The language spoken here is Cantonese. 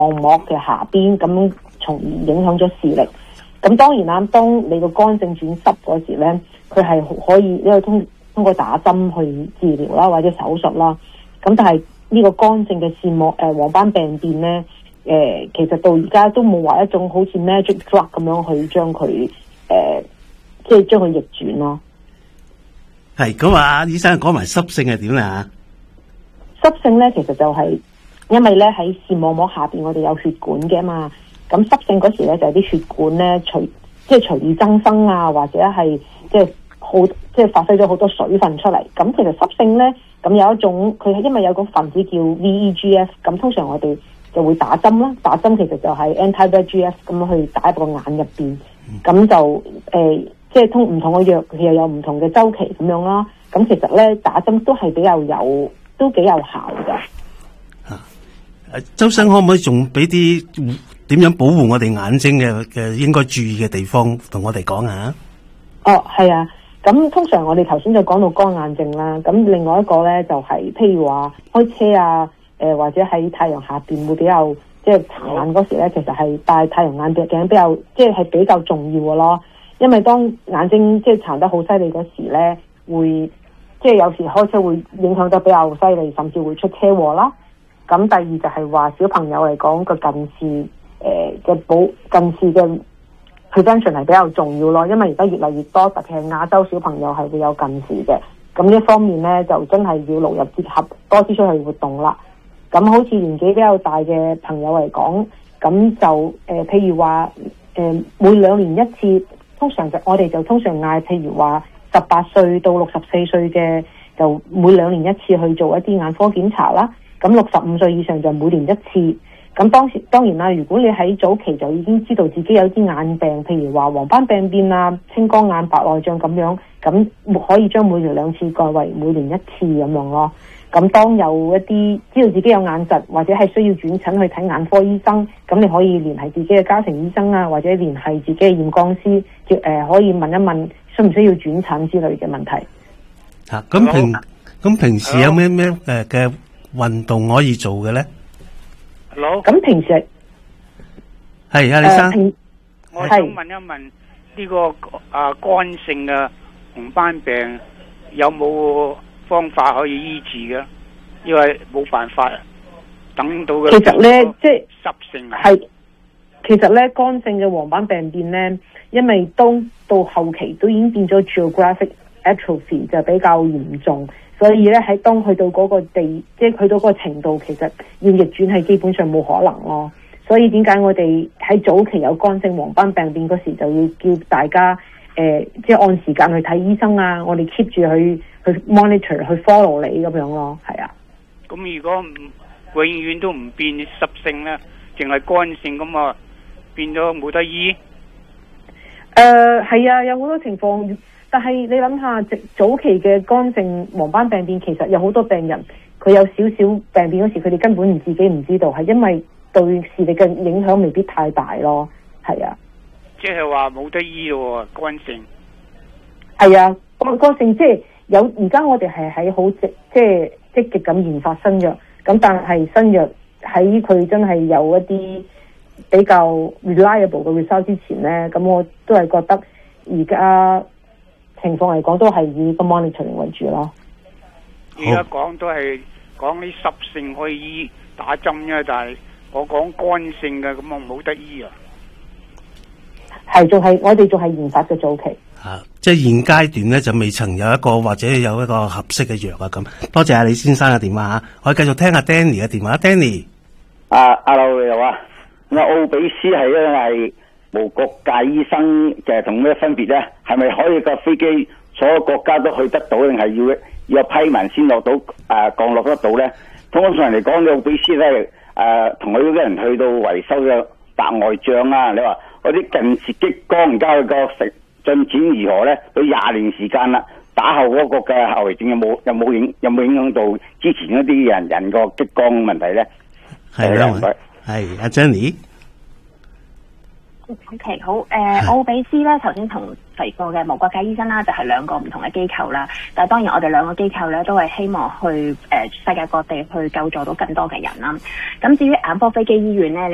膜嘅下邊，咁從而影響咗視力。咁當然啦，當你個肝症轉濕嗰時咧，佢係可以因為通過打針去治療啦，或者手術啦。咁但係呢個肝症嘅視網黃斑病變咧，其實到而家都冇話一種好似 magic drug 咁樣去將佢即係將佢逆轉咯。 係咁啊，醫生講埋濕性係點啊？ 濕性咧，其實就係因為咧喺視網膜下邊，我哋有血管嘅嘛。咁濕性嗰時咧，就係啲血管咧隨意增生啊，或者係即係發揮咗好多水分出嚟。咁其實濕性咧，咁有一種佢係因為有個分子叫 VEGF， 咁通常我哋就會打針啦。打針其實就係 anti-VEGF 咁去打入個眼入邊，咁就即係唔同嘅藥，佢又有唔同嘅周期咁樣啦。咁其實咧打針都係都幾有效㗎。 周生可唔可以仲俾啲點樣保護我哋眼睛嘅應該注意嘅地方同我哋講下？ 哦，係啊。咁通常我哋頭先就講到乾眼症啦。咁另外一個咧就係譬如話開車啊，或者喺太陽下邊會比較即係殘眼嗰時咧，其實係戴太陽眼鏡比較即係比較重要嘅咯。因為當眼睛即係殘得好犀利嗰時咧，會即係有時開車會影響得比較犀利，甚至會出車禍啦。咁第二就係話小朋友嚟講個近視近視嘅 prevention 係比較重要咯，因為而家越嚟越多，特別係亞洲小朋友係會有近視嘅。咁呢一方面咧，就真係要融入結合多啲出去活動啦。咁好似年紀比較大嘅朋友嚟講，咁就譬如話每2年一次，我哋就通常嗌，譬如話18歲到64歲嘅，就每2年一次去做一啲眼科檢查啦。咁65歲以上就每年一次。咁當然啦，如果你喺早期就已經知道自己有啲眼病，譬如話黃斑病變啊、青光眼、白內障咁樣，咁可以將每年2次改為每年1次咁樣咯。咁當有一啲知道自己有眼疾或者係需要轉診去睇眼科醫生，咁你可以聯繫自己嘅家庭醫生啊，或者聯繫自己嘅驗光師，可以問一問需唔需要轉診之類嘅問題。 咁平時有咩嘅運動可以做嘅咧？ 咁平時係李生， 我想問一問呢個肝性嘅紅斑病有冇方法可以醫治嘅？因為冇辦法等到嘅。 其實咧，即係濕性係，其實咧肝性嘅黃斑病變咧，因為到後期都已經變咗 geographic atrophy， 就比較嚴重。所以咧，當去到嗰個即係去到嗰個程度，其實要逆轉係基本上冇可能咯。所以點解我哋喺早期有肝性黃斑病變嗰時，就要叫大家即係按時間去睇醫生啊，我哋 keep 住去 monitor 去 follow 你咁樣咯，係啊。 咁如果永遠都唔變濕性咧，淨係乾性咁啊，變咗冇得醫？ 係啊，有好多情況。但係你諗下，早期嘅肝性黃斑病變，其實有好多病人佢有少少病變嗰時，佢哋根本自己唔知道，係因為對視力嘅影響未必太大咯。係啊， 即係話冇得醫咯，肝性。 係啊，肝性即係有，而家我哋係喺好即係積極咁研發新藥，咁但係新藥喺佢真係有一啲比較 reliable 嘅 result 之前咧，咁我都係覺得而家情況嚟講都係以個 monitoring 為主咯。 而家講都係講啲濕性可以醫打針啫，但係我講乾性嘅咁我冇得醫啊。 係我哋仲係研發嘅早期。 即係現階段咧就未曾有一個或者有一個合適嘅藥啊咁。多謝阿李先生嘅電話，我哋繼續聽下 Danny 嘅電話。Danny， 阿劉你好啊。咁奧比斯係因為無國界醫生嘅，同咩分別咧？係咪可以個飛機所有國家都去得到，定係要有批文先落到降落得到咧？通常嚟講，奧比斯咧同佢啲人去到維修嘅白內障啊，你話嗰啲近視激光而家佢個進展如何咧？到20年時間啦，打後嗰個嘅後遺症有冇影響到之前嗰啲人個激光問題咧？ 係啦，係阿 Jenny。OK， 好，奧比斯咧，頭先同提過嘅無國界醫生啦，就係2個唔同嘅機構啦。但係當然我哋2個機構咧，都係希望去世界各地去救助到更多嘅人啦。咁至於眼科飛機醫院咧，